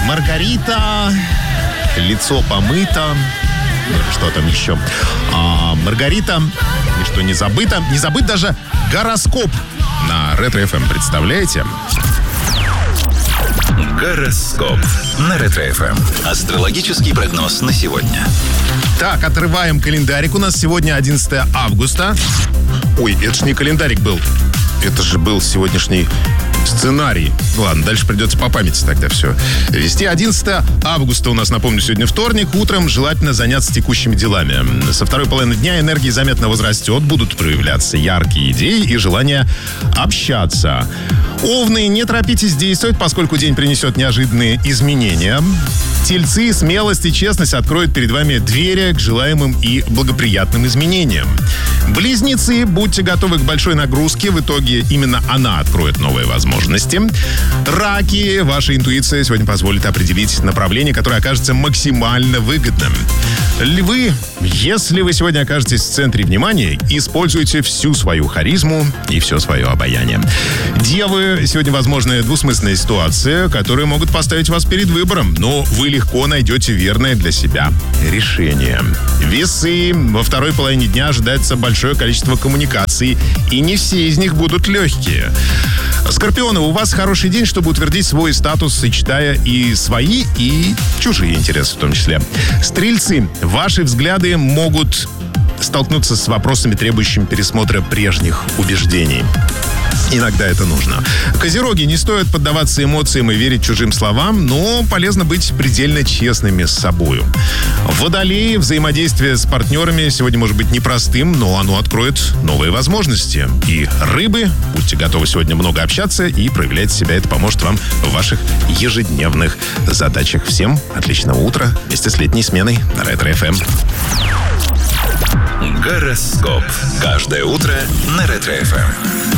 Маргарита, лицо помыто. Что там еще? Маргарита, ничто не забыто. Не забыт даже гороскоп на Ретро ФМ. Представляете? Гороскоп на Ретро ФМ. Астрологический прогноз на сегодня. Так, отрываем календарик. У нас сегодня 11 августа. Ой, это ж не календарик был. Это же был сегодняшний сценарий. Ладно, дальше придется по памяти тогда все вести. 11 августа у нас, напомню, сегодня вторник. Утром желательно заняться текущими делами. Со второй половины дня энергия заметно возрастет. Будут проявляться яркие идеи и желание общаться. Овны, не торопитесь действовать, поскольку день принесет неожиданные изменения. Тельцы, смелость и честность откроют перед вами двери к желаемым и благоприятным изменениям. Близнецы, будьте готовы к большой нагрузке. В итоге именно она откроет новые возможности. Раки, ваша интуиция сегодня позволит определить направление, которое окажется максимально выгодным. Львы, если вы сегодня окажетесь в центре внимания, используйте всю свою харизму и все свое обаяние. Девы, сегодня возможны двусмысленные ситуации, которые могут поставить вас перед выбором, но вы легко найдете верное для себя решение. Весы, во второй половине дня ожидается большое количество коммуникаций, и не все из них будут легкие. Скорпионы, у вас хороший день, чтобы утвердить свой статус, сочетая и свои, и чужие интересы в том числе. Стрельцы, ваши взгляды могут столкнуться с вопросами, требующими пересмотра прежних убеждений. Иногда это нужно. Козероги, не стоит поддаваться эмоциям и верить чужим словам, но полезно быть предельно честными с собой. Водолеи, взаимодействие с партнерами сегодня может быть непростым, но оно откроет новые возможности. И рыбы, будьте готовы сегодня много общаться и проявлять себя. Это поможет вам в ваших ежедневных задачах. Всем отличного утра вместе с летней сменой на Ретро ФМ. Гороскоп. Каждое утро на Ретро ФМ.